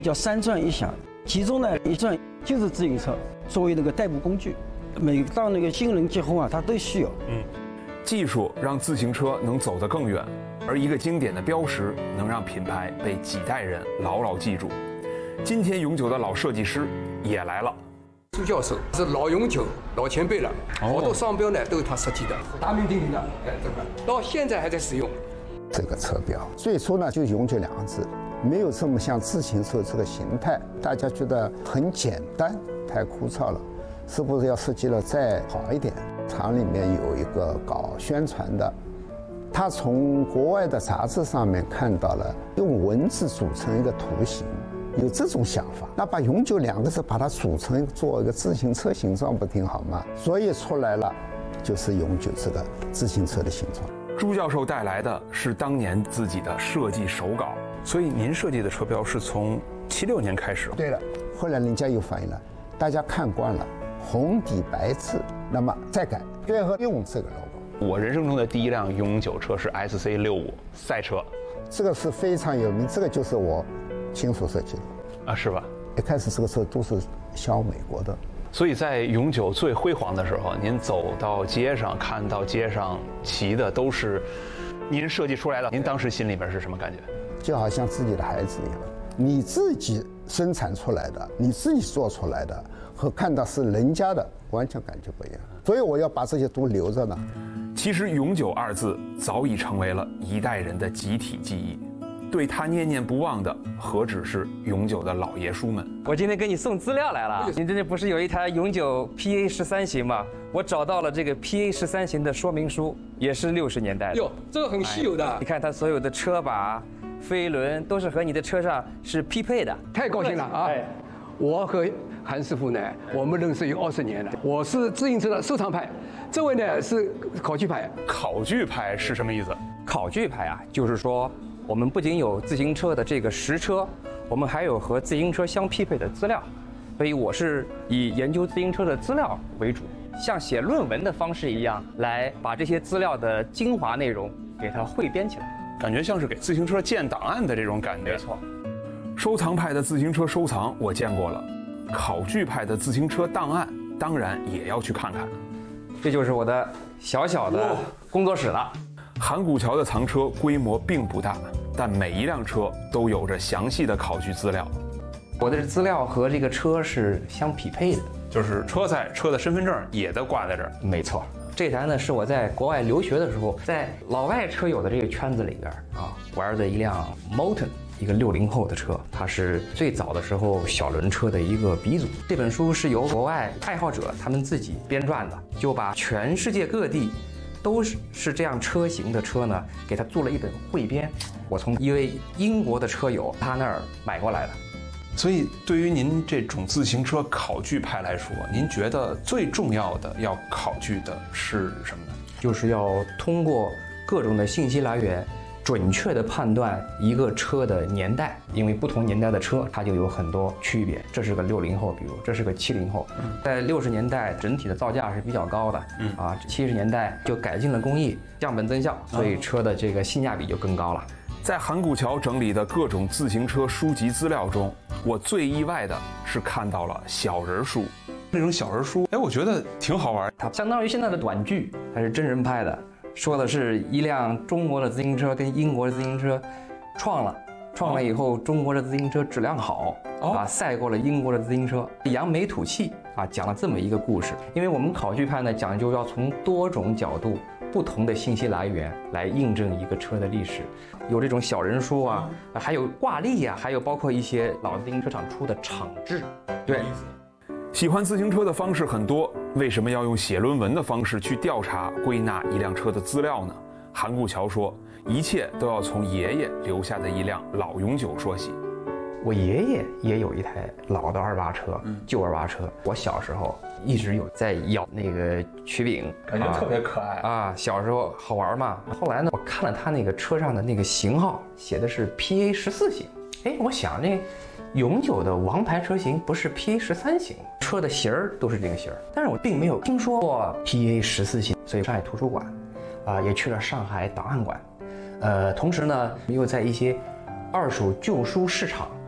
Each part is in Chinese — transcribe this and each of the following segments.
叫三转一响，其中呢一转就是自行车作为那个代步工具，每到那个新人结婚啊，他都需要。 技术让自行车能走得更远，而一个经典的标识能让品牌被几代人牢牢记住。今天永久的老设计师也来了。 朱教授是老永久、老前辈了，好多商标呢都是他设计的，大名鼎鼎的。哎，这个到现在还在使用。 这个车标最初呢就永久2个字，没有这么像自行车这个形态，大家觉得很简单，太枯燥了，是不是要设计了再好一点？厂里面有一个搞宣传的，他从国外的杂志上面看到了用文字组成一个图形。有这种想法，那把永久2个字把它组成做一个自行车形状不挺好吗？所以出来了就是永久这个自行车的形状。 朱教授带来的是当年自己的设计手稿，所以您设计的车标是从76年开始。 对了，后来人家又反映了，大家看惯了红底白字，那么再改，最后用这个 logo。 我人生中的第一辆永久车是 SC65 赛车， 这个是非常有名，这个就是我亲手设计的啊，是吧？ 一开始这个车都是销美国的， 所以在永久最辉煌的时候，您走到街上，看到街上骑的都是您设计出来的，您当时心里边是什么感觉？ 就好像自己的孩子一样，你自己生产出来的，你自己做出来的，和看到是人家的，完全感觉不一样。所以我要把这些都留着呢。 其实“永久”2字早已成为了一代人的集体记忆。对他念念不忘的，何止是永久的老爷叔们？ 我今天给你送资料来了。你这不是有一台永久 PA13型吗？我找到了这个 PA13型的说明书，也是60年代的。 哟，这个很稀有的。 你看它所有的车把、飞轮都是和你的车上是匹配的。 太高兴了啊！我和韩师傅呢，我们认识有20年了。我是自行车的收藏派，这位呢是考据派。 考据派是什么意思？ 考据派啊，就是说。我们不仅有自行车的这个实车，我们还有和自行车相匹配的资料，所以我是以研究自行车的资料为主，像写论文的方式一样，来把这些资料的精华内容给它汇编起来， 感觉像是给自行车建档案的这种感觉。 没错， 收藏派的自行车收藏我见过了，考据派的自行车档案当然也要去看看。 这就是我的小小的工作室了。 函谷桥的藏车规模并不大，但每一辆车都有着详细的考据资料。 我的资料和这个车是相匹配的， 就是车载车的身份证也都挂在这儿。 没错，这台呢是我在国外留学的时候，在老外车友的这个圈子里边啊玩的一辆 Moulton， 一个60后的车，它是最早的时候小轮车的一个鼻祖。这本书是由国外爱好者他们自己编撰的，就把全世界各地都是这样车型的车呢，给他做了一本汇编。我从一位英国的车友他那儿买过来的。 所以，对于您这种自行车考据派来说，您觉得最重要的要考据的是什么呢？ 就是要通过各种的信息来源，准确地判断一个车的年代，因为不同年代的车它就有很多区别。这是个60后，比如这是个70后，在60年代整体的造价是比较高的，70年代就改进了工艺，降本增效，所以车的这个性价比就更高了。 在函谷桥整理的各种自行车书籍资料中，我最意外的是看到了小人书。这种小人书，我觉得挺好玩。 它相当于现在的短剧，它是真人拍的，说的是一辆中国的自行车跟英国的自行车撞了以后，中国的自行车质量好赛过了英国的自行车，扬眉吐气讲了这么一个故事。因为我们考据派呢讲究要从多种角度、不同的信息来源来印证一个车的历史，有这种小人书还有挂历还有包括一些老自行车厂出的厂志。对， 喜欢自行车的方式很多，为什么要用写论文的方式去调查归纳一辆车的资料呢？函谷桥说，一切都要从爷爷留下的一辆老永久说起。 我爷爷也有一台老的28车，旧28车。我小时候一直有在咬那个曲柄， 感觉特别可爱小时候好玩嘛。后来呢，我看了他那个车上的那个型号，写的是 PA14型。我想那永久的王牌车型不是 PA13型吗？车的型儿都是这个型儿，但是我并没有听说过 PA14型，所以上海图书馆也去了上海档案馆，同时呢又在一些二手旧书市场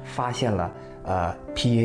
发现了PA